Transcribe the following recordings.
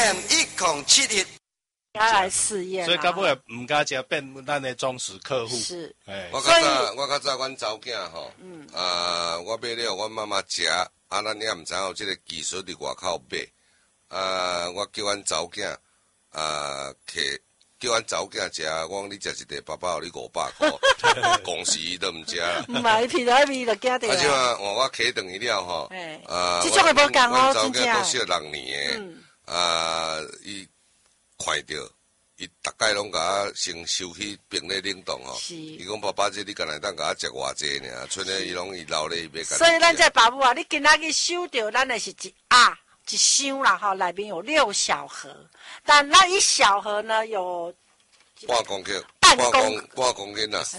FM1071。 要来试验， 所以到尾唔敢食，变咱的忠实客户。 是， 我较早，阮查某囝吼，我买了阮妈妈食，咱也毋知影有即个技术伫外口买，我叫阮查某囝，叫阮查某囝食，我讲你食一块，爸爸互你500块，公司伊都毋食啦。 唔系，皮头味就惊掉。 啊，即嘛，我起顿去了吼， 即种诶无共哦，真正。 我查某囝读小6年诶，伊看着。伊逐摆拢甲我先收去冰咧冷冻吼，伊讲爸爸，这你干来当甲我食偌济尔，剩诶伊拢伊留咧伊要甲。 所以咱这爸母啊，你今仔日收到咱的是一箱啦吼，内面有6小盒，但那1小盒呢有半公斤， 半公斤啦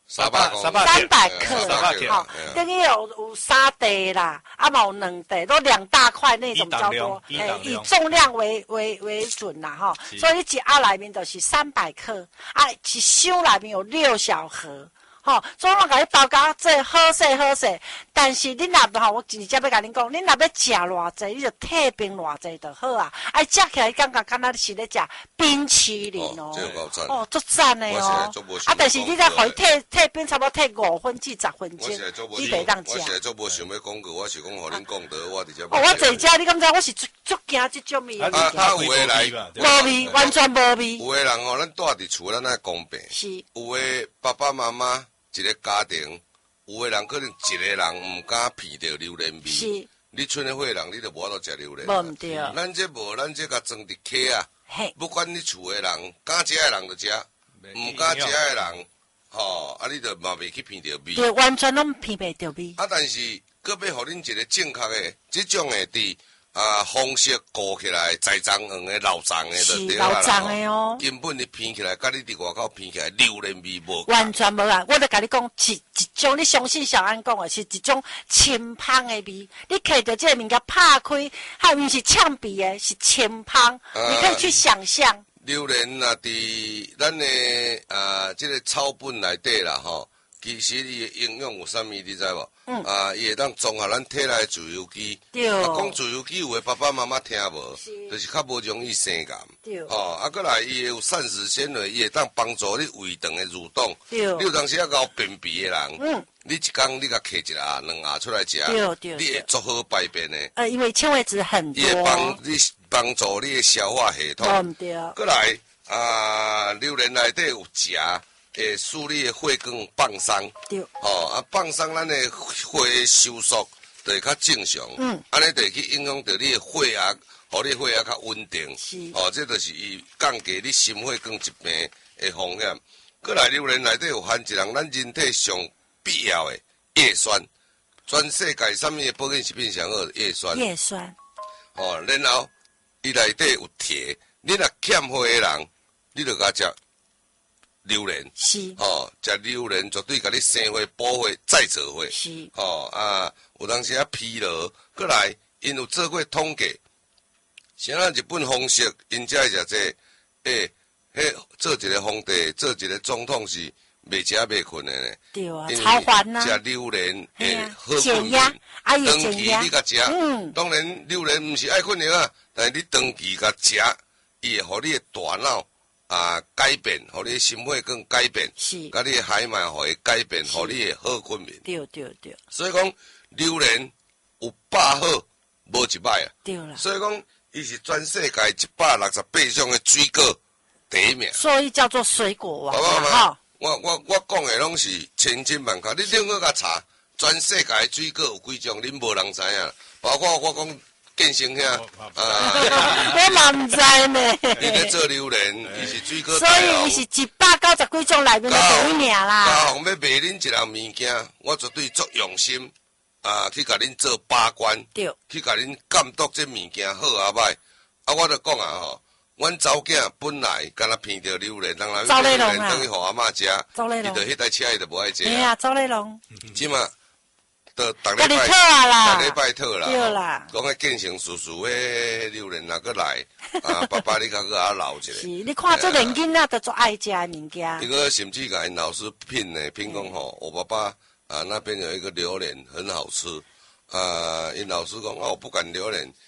，300克，好，等于有3袋啦，嘛有2袋，都2大块那种叫做，以重量为准啦哈，所以一盒内面就是300克，一箱内面有6小盒。吼，所以我甲你包甲这好势，但是恁若吼，我直接要甲恁讲，恁若要食偌济，你就退冰偌济就好啊。食起来感觉敢若是咧食冰淇淋哦。 这有够赞。 足赞的哦。但是你再互伊退冰，差不多退5分至10分钟，你袂当食。 我现在做无想要讲过，我是讲互恁讲得，我直接。 我坐遮，你敢知？我是足惊即种味。 有诶来， 无味，完全无味。 有诶人吼，咱住伫厝，咱爱公平。 是。 有诶爸爸妈妈。一个家庭，有个人可能一个人唔敢闻到榴莲味。是。你剩的伙人，你就无法度食榴莲。 无毋对。 咱这甲装伫客啊。不管你厝的人，敢食的人就食，唔敢食的人，吼，你就嘛袂去闻到味。 对，完全拢闻袂到味。 但是，佮要互恁一个正确的，即种的伫。方式过起来，栽赃黄的、老脏的，就对啦。 老脏的哦。 根本你闻起来，甲你伫外口闻起来，榴莲味无。 完全无啊！我就甲你讲，一种你相信小安讲的，是一种清芳的味。你摕到这个物件拍开，还毋是呛鼻的，是清芳。你可以去想象。 榴莲啊，伫咱的这个草本内底啦，吼。其实伊的营养有啥物，你知无？伊会当综合咱体内自由基。对。讲自由基，有的爸爸妈妈听无，就是较无容易生癌。对。过来伊有膳食纤维，伊会当帮助你胃肠的蠕动。对。你有当时啊搞便秘的人，你一工你甲摕一下、2下出来食，你会足好排便的。 因为纤维质很多。 伊会帮助你的消化系统。对。过来榴莲内底有钾。会使你的血管放松，对，放松咱的血收缩就会较正常，安尼就会去影响到你的血压，互你血压较稳定，是，这就是伊降低你心血管疾病的风险。过来榴莲内底有含一项咱人体上必要的叶酸，全世界什么保健食品上好叶酸， 叶酸， 然后伊内底有铁，你若欠血的人，你就甲食。榴莲是，食榴莲绝对甲你生血、补血、再造血。是，有当时啊疲劳，过来因有做过统计，像咱日本方式，因遮会食做一个皇帝、做一个总统是袂食袂困的呢。对啊，超烦啊！食榴莲会好困眠，长期你甲食，当然榴莲毋是爱困眠啊，但是你长期甲食，伊会互你的大脑。改变，互你心血管改变，是，甲你海马互伊改变，互你会好困眠。对。所以讲，榴莲有100好，无100啊。对啦。所以讲，伊是全世界168项的水果第1名。 所以叫做水果王。好， 我讲的拢是千真万确，你另外甲查，全世界的水果有几种，恁无人知影，包括我讲。健身遐， 我嘛唔知呢。 你咧做榴莲，伊是水果。 所以伊是190几种内面的第1名啦。 嘉宏要卖恁一样物件，我绝对足用心去甲恁做把关，去甲恁监督这物件好啊歹。我就讲吼，阮查某囝本来敢若闻到榴莲，人来榴莲等于互阿嬷食，伊就迄台车伊就无爱坐。 哎呀，走咧龙。 即嘛。都逐礼拜套啦，对啦。讲迄健身叔叔迄榴莲若过来，爸爸你甲佮我留一个。是， 你看这年囡仔都做爱食的物件。 伊个甚至甲因老师品讲吼，我爸爸那边有一个榴莲很好吃，因老师讲我不敢榴莲，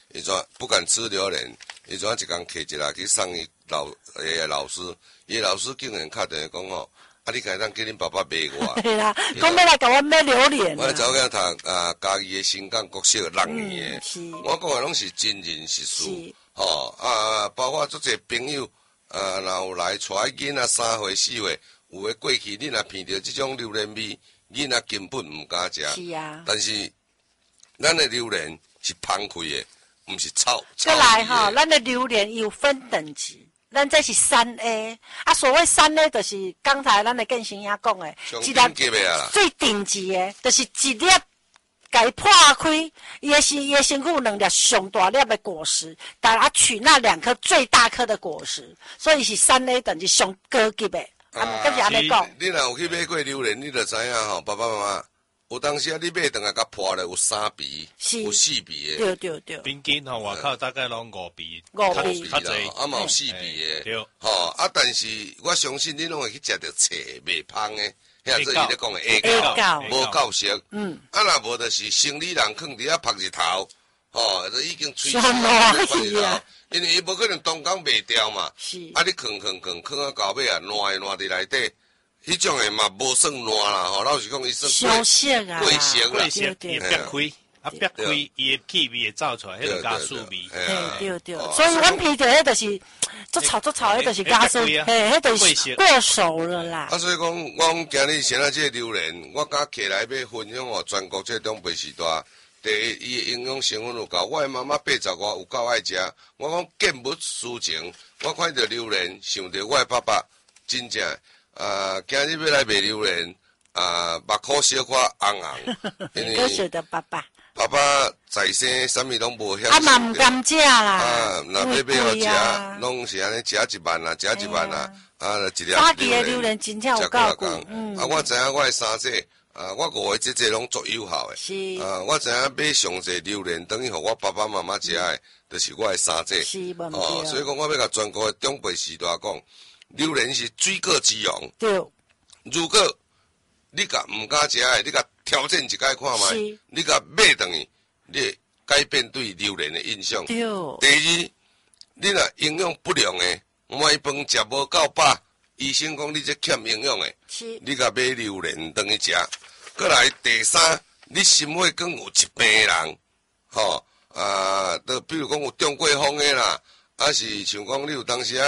伊怎不敢吃榴莲，伊怎一工摕一下去送伊老师，伊老师竟然敲电话讲吼，啊你敢当叫恁爸爸卖我？ 对啦，讲要来甲我买榴莲。 我查某囝读嘉义的新港国小6年的，我讲的拢是真人实事，吼包括足侪朋友若有来带囡仔3岁4岁，有诶过去你若闻到即种榴莲味，囡仔根本毋敢食。 是啊， 但是咱的榴莲是芳开的，毋是臭。 再来吼，咱的榴莲有分等级。咱这是3A，所谓3A 就是刚才咱的建成兄讲的， 一粒最顶级的，就是一粒甲伊破开，伊的身躯有2粒上大粒的果实，但它取那2颗最大颗的果实，所以是3A 等级上高级的。跟是安尼讲。 你若有去买过榴莲，你就知影吼，爸爸妈妈。有当时你买回来甲破了有3皮，有4皮的。 对。 平均吼外口大概拢5皮 ，5皮啦，嘛有4皮的。 对。 吼但是我相信你拢会去食到册袂芳的，遐做伊咧讲的下膏，无够熟。若无就是生理人囥伫遐晒日头，就已经吹湿了。因为伊无可能当工卖掉嘛。是。你囥啊到尾啊，烂伫内底。迄种诶嘛无算烂啦，老实讲，伊算消色啊， 过色啦， 伊会裂开，裂开，伊诶气味会走出来，迄个加素味。 对，所以阮闻到迄就是做炒，迄就是加素，迄就是过熟了啦。 所以讲，我今日先啊，这榴莲，我甲起来要分享哦，全国这中北时代，第一，伊诶营养成分有够，我诶妈妈80外有够爱食，我讲见物思情，我看到榴莲，想到我诶爸爸，真正。今日要来卖榴莲，目眶小可红红，因为晓得爸爸在生，啥物拢无晓。 嘛毋甘食啦。 若要买互食，拢是安尼食1万啦，食1万啦，一粒早期的榴莲真正有够贵。 我知影我的三姐，我5个姐姐拢足有效的。 是。 我知影买上侪榴莲，等于互我爸爸妈妈食的，就是我的三姐。 是，无错。 所以讲，我要甲全国的长辈时代讲。榴莲是水果之王。 对。 如果你甲毋敢食的，你甲挑战一摆看觅，你甲买等于，你会改变对榴莲的印象。 对。 第二，你若营养不良的，晚饭食无够饱，医生讲你这欠营养的，你甲买榴莲当去食。过来第三，你心血管有疾病的人，比如讲有中过风的啦，是像讲你有当时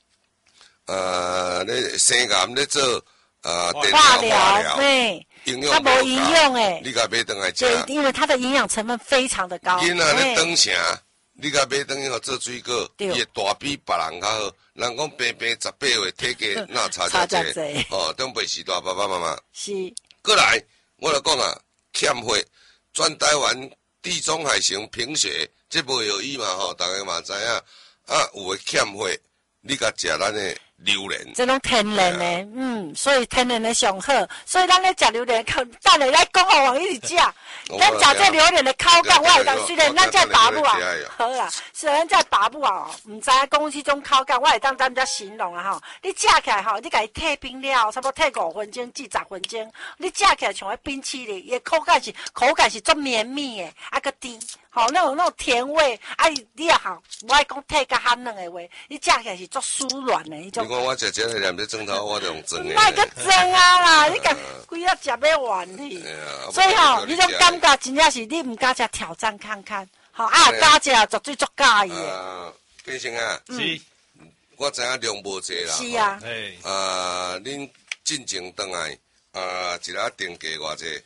咧生癌咧做电疗化疗，对，它无营养诶，你甲买倒来食。 对，因为它的营养成分非常的高。 囡仔咧长成，你甲买倒去互做水果，伊会大比别人较好。人讲平平18岁体格那差遮济，长辈时代爸爸妈妈。是。过来，我来讲欠血，全台湾地中海型贫血，这无有医嘛大家嘛知影。有诶欠血，你甲食咱诶。榴莲， 这种天然的，所以天然的上好，所以咱咧食榴莲，等下来讲互王一直食。咱食这榴莲的口感，我会当虽然咱这爸母啊，好啦，虽然这爸母啊，毋知影讲迄种口感，我会当咱遮形容啊吼。你食起来吼，你甲伊退冰了，差不多退5分钟至10分钟，你食起来像迄冰淇淋，伊口感是足绵密的，个甜。那种甜味，你也好，我爱讲退较较软的话，你食起来是足酥软的迄种。 你讲我食这个连在蒸头，我就用蒸的。 卖个蒸啦，你甲规个食要完去。所以你种感觉真正是你毋敢食挑战看看，敢食绝对足介意的。 先生啊， 是， 我知影量无济啦。 是啊。 恁进前倒来，一日定价偌济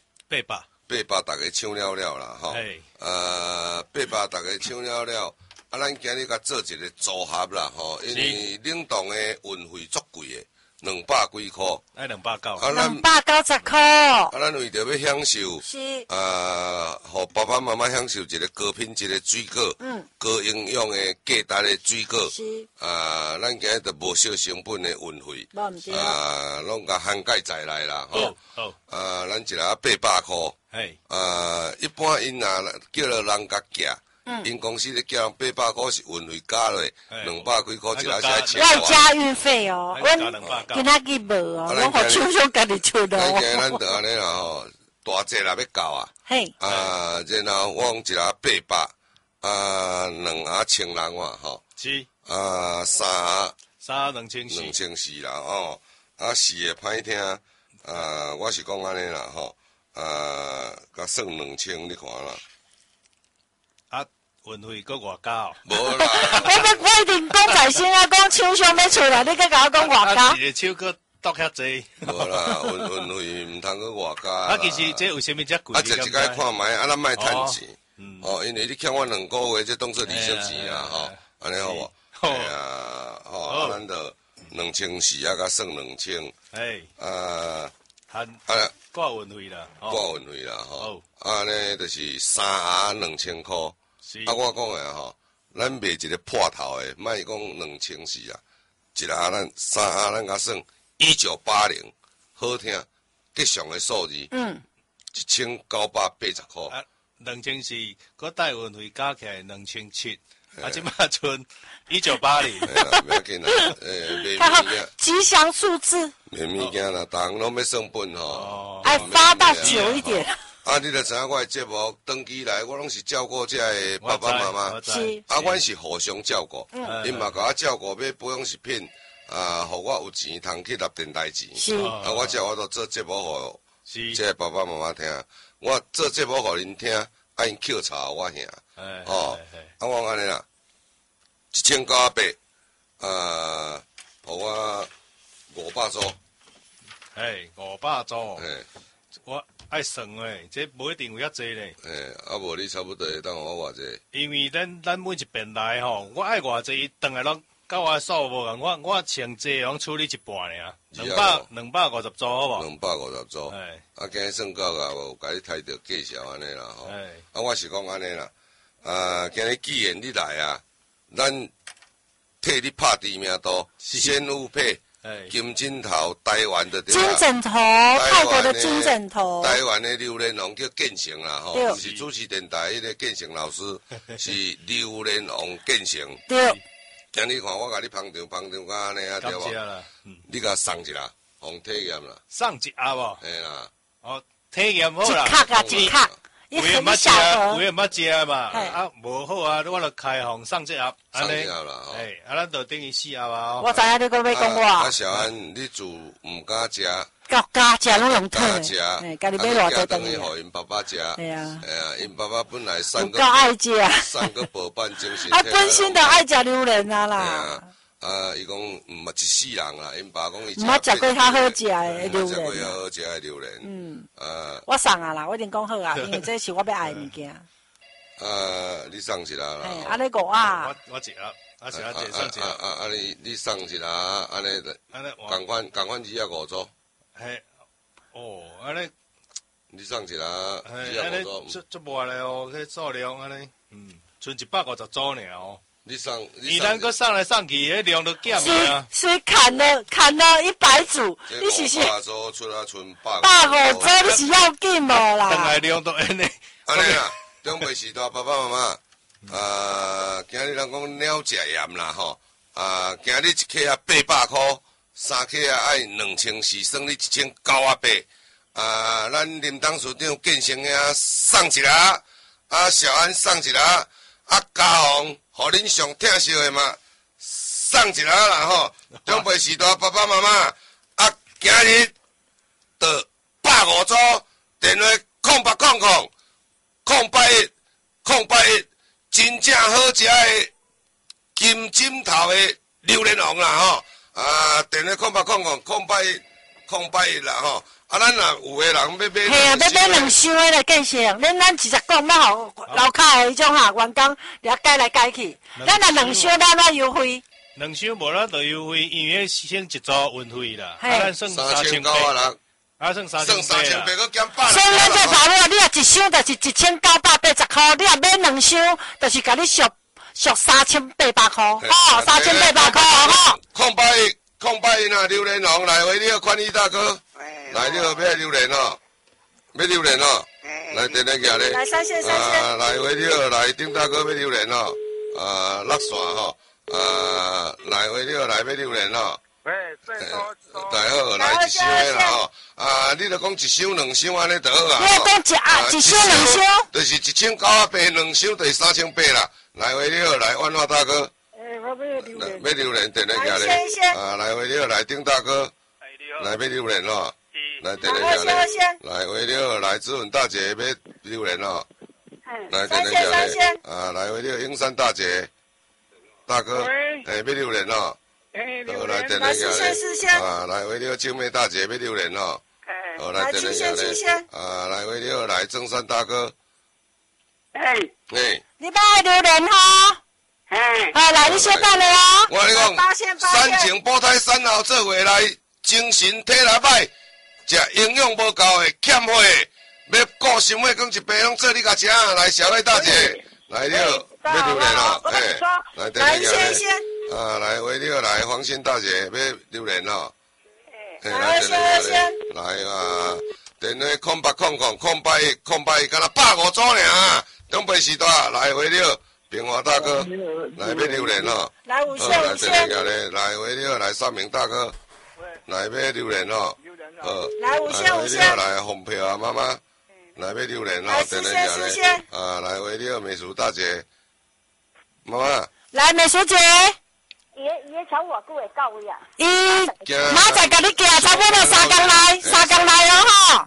？800，大家抢了啦，800大家抢了，咱今日甲做一个组合啦，因为冷冻的运费足贵的，200几块， 爱290， 290块， 咱为着要享受，是，互爸爸妈妈享受一个高品质的水果，高营养的价值的水果，是，咱今日就无少成本的运费，拢甲涵盖在内啦，咱一日800块。一般因若叫了人甲寄，因公司咧叫人800块是运费加落，200几块一日才1000 块。外加运费哦，阮今仔日无哦，我互厂商家己出的。 咱今日咱就安尼啦大节啦要到啊，然后我讲一日800， 2盒青人哇吼， 是 3盒 2400 啦哦，4个歹听，我是讲安尼啦吼，甲算2000，你看啦。 运费搁外加哦， 无啦， 我一定讲在先啊，讲厂商要出来，你搁甲我讲外加。 一个手搁剁遐济。 无啦，运费毋通搁外加。 其实这为什么遮贵？ 这一摆看卖，咱莫趁钱。因为你欠我2个月，这当做利息钱啦，吼，安尼好无？哎呀，吼，咱就2400甲算2000。 挂运费啦， 挂运费啦，吼，安尼就是3盒2000块。我讲诶吼，咱卖一个破头诶，莫讲2400啊，一盒咱3盒咱甲算1980，好听，吉祥诶数字，1980块。 2004，搁带运费加起来2700，即马剩1980。 不要紧啦，卖物件。 吉祥数字。 卖物件啦，逐项拢要算本吼。 发到久一点。 你著知影我诶节目长期来，我拢是照顾遮诶爸爸妈妈。阮是互相照顾，因嘛甲我照顾，要培养一品，互我有钱通去立电台钱。我才我都做节目互遮爸爸妈妈听。我做节目互恁听，因扣查我兄。我安尼啦，1980，互我500组。 500组。我爱算诶，这无一定有遐济咧。 无你差不多会当我偌济。 因为咱每一遍来吼，我爱偌济，转来拢甲我数无共，我穿济拢处理一半尔，250组好无 ？250组。今日算到啊，有甲你抬着介绍安尼啦吼。我是讲安尼啦，今日既然你来啊，咱替你拍知名度，先有配。金枕头，台湾的金枕头，泰国的金枕头， 台湾的榴莲王叫建成啦，吼，不是主持电台迄个建成老师，是榴莲王建成。 对， 今日看我甲你捧场甲安尼啊，对无？你甲送一下，互体验啦。 送一盒无？ 嘿啦。 体验好啦。 一克啊，一克。 有诶捌食嘛，无好啊，我著开放送一盒，安尼，咱著等于4盒啊。 我知影你搁要讲我。 小安，你做毋敢食？ 加食拢用吞诶， 家己买偌济顿去互因爸爸食。 系啊， 因爸爸本来3个爱食 ，3个饱饭精神。 本身就爱食榴莲啊啦。 伊讲毋嘛一世人啦，因爸讲伊毋捌食过较好食诶榴莲。 食过较好食诶榴莲。 我送啊啦，我一定讲好啊，因为这是我要爱物件。 你送一啦啦。 我你5 盒，我一盒，是一送一盒。 你送一啦，安尼共款250组。 安尼。 你送一啦 ，250组。足无咧哦，迄数量安尼，剩150组尔哦。 你送， 咱搁送来送去，迄量都减啊。 所以砍了100组，你是 100组出啊，剩 150组，你是要紧无啦？ 等来量都安尼。 安尼啦，长辈时代爸爸妈妈，今日人讲鸟食盐啦吼，今日一克啊800块，3克啊爱2400，算你1980。咱林董事长建成啊送一啦，小安送一啦。嘉宏，互恁上疼惜的嘛，送一下啦吼！长辈时代爸爸妈妈，今日到150组，电话0800，真正好食的金枕头的榴莲王啦吼！电话0800啦吼！咱若有个人要买， 系啊，要买2箱的来建成，咱直接讲，咱互楼骹的迄种员工了改来改去，咱若2箱咱哪优惠 ？2箱无咱就优惠，因为先一组运费啦，咱算 3800啊人， 算 3800个减800。 所以咱这法律，你若1箱就是1980块，你若买2箱，就是甲你俗3800块，吼，3800块，吼。 0800呐，榴莲王来回，你好，宽裕大哥。来，你好，要榴莲哦，要榴莲哦，来电话寄咧。 来3线。 来回你好，来丁大哥要榴莲哦，落线吼，来回你好，来要榴莲哦， 喂， 大好，来一箱的啦吼。啊，你著讲一箱两箱安尼就好啊。 你讲一箱两箱， 就是1980，两箱就是3800啦。来回了，来万华大哥。 我要榴莲。 要榴莲，电来家咧。啊，来回了，来丁大哥。来要榴莲咯。来电来家咧。来回了，来志文大姐要榴莲咯。来电来家咧。啊，来回了，英山大姐。大哥，要榴莲咯。好，来电来家咧。啊，来回了，静妹大姐要榴莲咯。好，来电来家咧。啊，来回了，来正山大哥。 你要爱榴莲吼？来，你先等咧哦。 我跟你讲，三井保胎3号做回来，精神体力歹，食营养无够的，欠火的，要顾心血讲一杯拢做你家吃，来小妹大姐，来了，要榴莲哦，来等你先。啊，来回了，来黄心大姐要榴莲哦，来等你来啊，电话08000801，敢若150组尔，中北时代来回了。平华大哥，来要榴莲哦， 来5箱， 来回了，来三明大哥，来要榴莲哦， 来5箱， 来红票啊妈妈，来要榴莲哦， 来4箱， 啊，来回了美淑大姐，妈妈， 来美淑姐， 伊超偌久会到位啊？ 马仔甲你行，差不多3天来哦吼。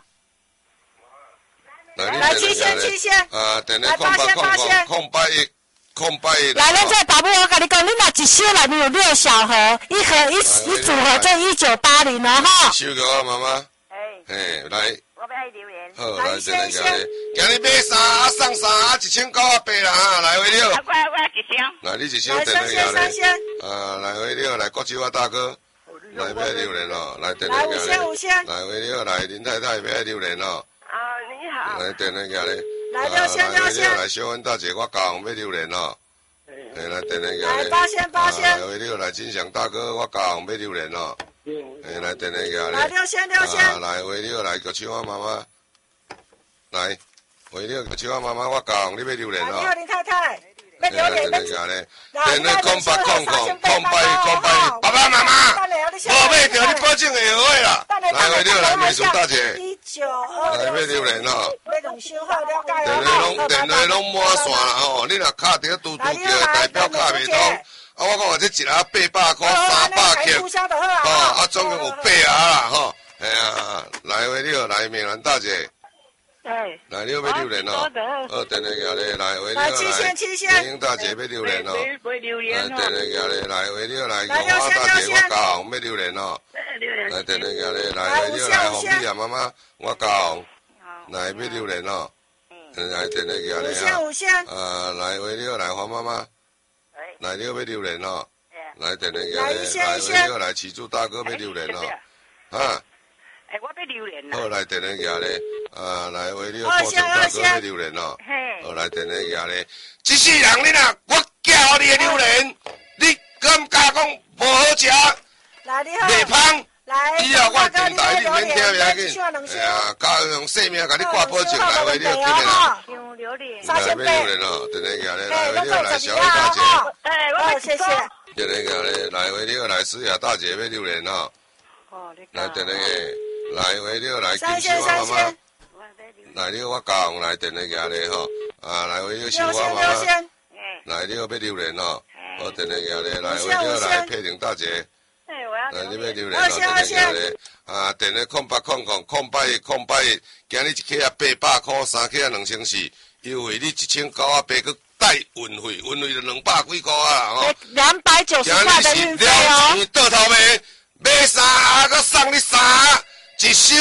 来7箱， 啊，电话08000801。 来，咱这大母，我跟你讲，你若一箱内面有6小盒，一组合这1980哦吼。 收个啊，妈妈。来。 我要爱榴莲。 好，来电来家咧。今日买3送31980啦哈，来回了。 我一箱。 来，你一箱电来家咧。啊，来回了，来国际化大哥，来要榴莲哦，来电来家咧。 5箱。 来回了，来林太太要榴莲哦。 你好。 来电来家咧。 来6箱。 来小恩大姐，我教要榴莲哦。来电来家咧。 来8箱。 来回了，来金祥大哥，我教要榴莲哦。来电来家咧。 来6箱。 来回了，来个青蛙妈妈。来，回了个青蛙妈妈，我教你要榴莲哦。 你好，林太太。要榴莲电话08000801，爸爸妈妈，无买着你保证会好个啦。来回了，来美淑大姐。来要榴莲哦。电话拢满线啦吼，你若卡着嘟嘟叫代表卡袂通。啊，我讲这一盒800块300克，啊，总共有8盒啦吼。来回了，来美兰大姐。来，你要榴莲哦。电话家咧，来回了，来英英大姐要榴莲哦。来，电话家咧，来回了，来红花大姐，我教要榴莲哦。来，电话家咧，来回了，来红米啊妈妈，我教来要榴莲哦。来，电话家咧来回了，来黄妈妈，来你要榴莲哦。来，电话家咧，来回了，来启柱大哥要榴莲哦。啊。 我要榴莲好，来电话家咧，来为了破城大哥要榴莲哦。好，来电话家咧，这世人你若我叫你的榴莲，你敢假讲无好食？ 来你好。 袂芳。以后我电台你免听袂要紧。家用性命甲你挂保证，来为了今日啦。 香榴莲。 来要榴莲哦，电话家咧，来为了来小伟大姐。 我谢谢。 电话家咧，来为了来思雅大姐要榴莲哦。来电话家。来回了，来金小花妈妈，来了我教来电话家咧吼，来回了小花妈妈，来了要榴莲吼，好电话家咧，来回了来佩玲大姐，来你要榴莲哦，电话家咧，电话08000801，今日一克啊800块，3克啊2400，优惠你1980去带运费，运费就200几块啊吼 ，290块的运费哦， 今日倒头卖，买3盒搁送你3盒。一箱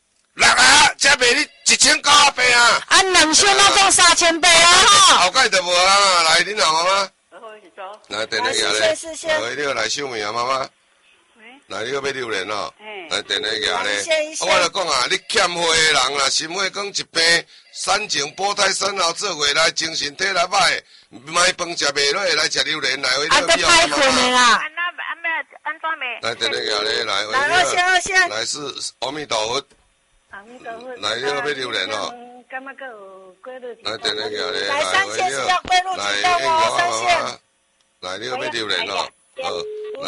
6盒，才卖你1980啊！ 2箱那种3800啊！ 后盖就无啊！来，恁老妈妈，来电话家咧，来你来秀美啊妈妈，来你要榴莲哦，来电话家咧，我就讲啊，你欠货的人啦，心血管一病，三井保胎3号做回来，精神体力歹，买饭食袂落，来吃榴莲，来回你要太困的啦。 来电话家咧，来 2箱， 来是阿弥陀佛。来了要榴莲哦。来电话家咧，来回了，来英国妈妈，来了要榴莲哦。好，来回了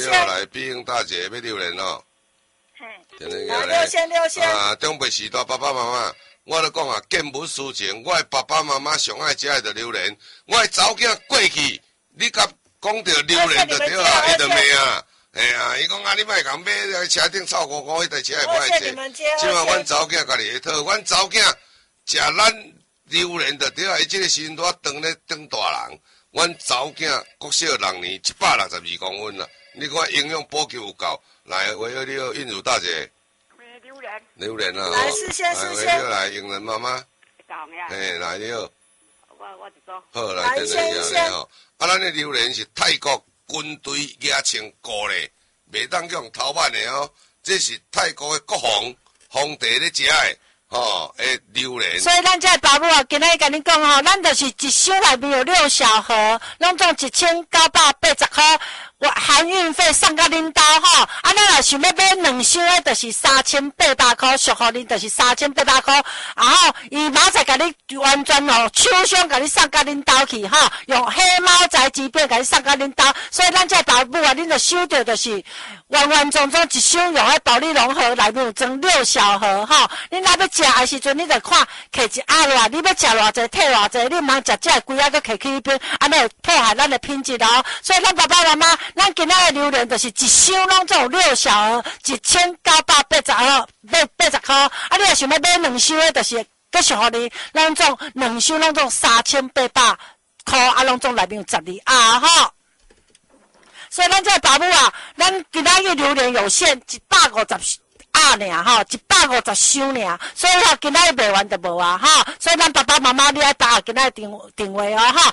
来，碧英大姐要榴莲哦。 来6仙。 啊，中北时代爸爸妈妈，我咧讲啊，见物思情，我的爸爸妈妈上爱食的榴莲，我的查某囝过去，你甲讲到榴莲就对啊，伊就骂啊。哎呀，伊讲啊，你莫共买车顶臭糊糊，迄台车会歹坐。即马阮查某囝家己会讨，阮查某囝食咱榴莲就对啊，伊即个时阵拄当咧当大人。阮查某囝国小6年，162公分啦。你看营养补给有够。来，维尔利奥印度大姐。榴莲啊！ 来4仙。 来，英人妈妈。来了。 我一组。 好，来等等吼。啊，咱的榴莲是泰国军队野青过的，袂当用头版的哦。这是泰国的国皇帝咧食的，诶，榴莲。 所以咱这爸母啊，今仔日甲你讲吼，咱就是一箱内面有6小盒，拢总1980块。我含运费送到恁兜吼，啊，咱若想要买2箱的，就是3800块，俗互恁就是3800块，然后伊马上甲你完全手箱甲你送到恁兜去吼，用黑猫宅急便甲你送到恁兜，所以咱这爸母啊，恁就收到就是完完整整一箱用迄保利龙盒内面有装6小盒吼，恁若要食的时阵，你就看摕一盒落，你要食偌济摕偌济，你毋通食这规个摕去迄边，安尼会破坏咱的品质哦。所以咱爸爸妈妈。咱今仔的榴莲就是一箱拢总有6小盒，1980块。啊，你若想要买2箱的，就是搁俗互你，拢总2箱拢总3800块，啊，拢总内面有12盒吼。所以咱这爸母啊，咱今仔日榴莲有限150盒尔吼，150箱尔，所以今仔日卖完就无啊吼。所以咱爸爸妈妈你爱打今仔电话哦吼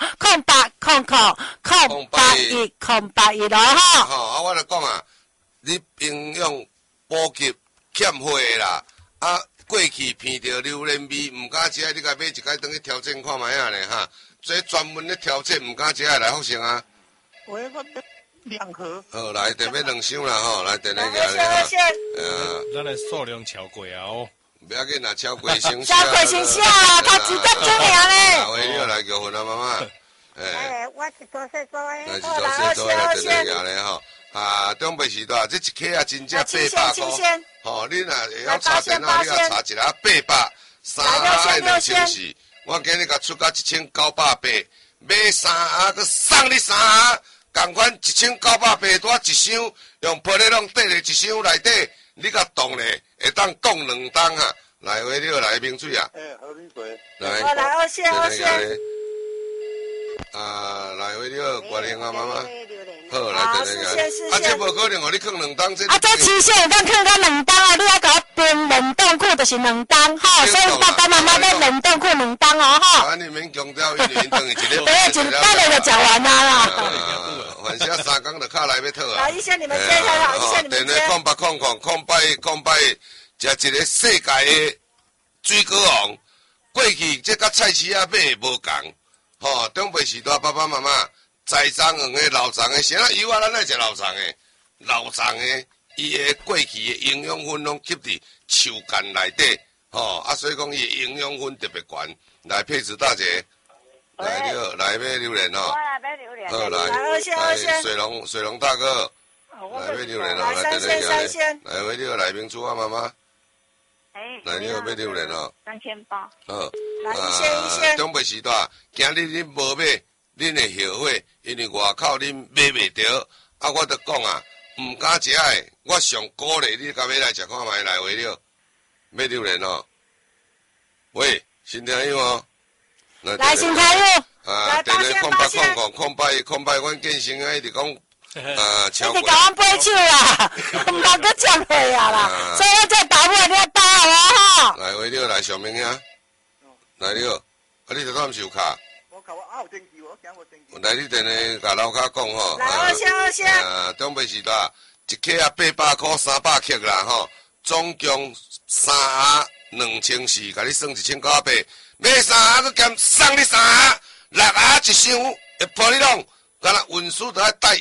，08008101咯吼。 啊，我来讲啊，你营养补给欠货啦，啊，过去闻到榴莲味唔敢食，你甲买一解当去调整看卖啊咧哈。这专门咧调整唔敢食来福星啊。 喂，我2盒。 好，来，得要2箱啦吼，来，等下 2箱。 咱的数量超过啊哦。 不要紧啦，超过星超过星星啊，他值得尊名咧。 维利奥来结婚啦，妈妈。 我1多岁做诶。 来1多岁来等下咧吼。啊，中北时代这一克啊，真正800块。吼，你若会晓查电脑，你甲查一下800，3盒2千4。我今日甲出到1980，买3盒，佮送你3盒。同款1980多一箱，用玻璃拢缀咧一箱内底，你甲冻咧，会当冻2冬啊！来，维利奥来冰水啊！ 喝冰水。 来2仙。 啊，来维利奥关心啊，妈妈。好，来 4仙。 啊，这无可能哦，你放2冬这。 啊，这期限咱放到2冬哦，你要甲我冰冷冻库就是2冬吼，所以爸爸妈妈要冷冻库2冬哦吼。 啊，你免强调，因为等于一个。 对，一半日就食完啦。 反正3工就卡来要讨啊。 好，医生你们接下来，医生你们接。 空摆，食一个世界的水果王。过去这甲菜市仔买无共，吼，中北时代爸爸妈妈栽赃黄的、老藏的，啥油啊？咱爱食老藏的，老藏的，伊的过去的营养分拢吸伫树干内底，吼，啊，所以讲伊的营养分特别悬。来，佩子大姐。来了，来买榴莲哦。 我来买榴莲。 好，来 2仙。 水龙大哥，来买榴莲哦，来 3仙。 来买榴来冰珠啊，妈妈。来了买榴莲哦。 3000包。 好。 来1仙。 中北时代，今日恁无买，恁会后悔，因为外口恁买袂着。啊，我著讲啊，唔敢食的，我上鼓励你，甲要来食看卖来买了，买榴莲哦。喂，新听友哦。 来，新朋友， 啊，电话空白，阮健身啊，一直讲，超过。 一直甲阮买手啦，唔通搁接货啊啦，所以我这爸母你要包好啊吼。来，维了来上面啊，来了，啊，你这段是有卡？ 我卡我有登记，我惊我登记。 来，你电话甲老卡讲吼。 来2仙。 啊，中北时代一克啊800块300克啦吼，总共3盒2400，甲你算1980。买3盒，佮兼送你3盒，6盒一箱，会破你拢，敢若运输都要带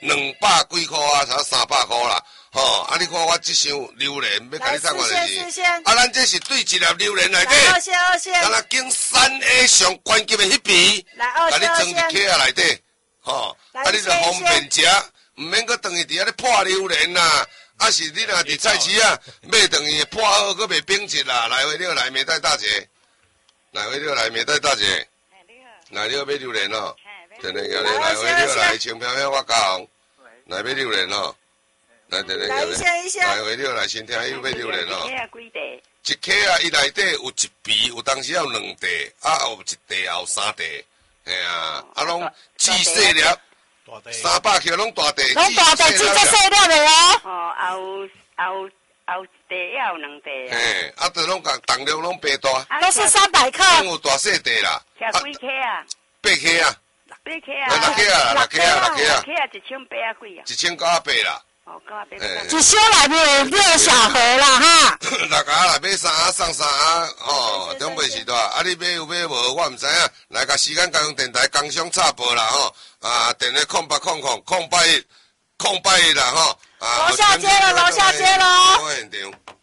200几块啊，才300块啦，吼！啊，你看我这箱榴莲要甲你送偌济钱？啊，咱这是对一粒榴莲内底， 2仙。 敢若经3A 上关键的迄边，甲你装一克啊内底，吼！啊，你就方便食， 毋免搁等于伫遐咧破榴莲啦，啊是你若伫菜市啊买等于破好搁卖冰淇啦，来回了来美代大姐，来回了来美代大姐，来了买榴莲哦，真诶要来回了来轻飘飘我讲，来买榴莲哦，来真诶要来回了来先听伊买榴莲哦。一颗啊，伊内底有一皮，有当时有两地，啊有一地也有三地，嘿啊，啊拢细细粒，300克拢大地， 拢大地，细细粒的哦。 哦，有一地也有两地。 嘿，啊，都拢共重量拢变大。 都是300克。 拢有大细地啦。 吃几颗啊 ？8颗啊。 8颗啊。 6颗啊，6颗啊，6颗啊。 6颗啊，1800啊几啊 ？1980啦。 一箱内面有6小盒啦哈 ，6盒来买3盒送3盒哦，中袂是大，啊你买有买无我毋知影，来甲时间交通电台工商插播啦吼，啊电话08000881啦吼， 楼下接了，楼下接了。 现场。